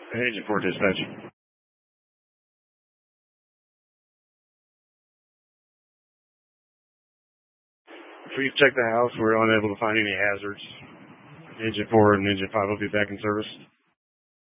Agent 4 dispatch. We've checked the house. We're unable to find any hazards. Agent 4 and Agent 5 will be back in service.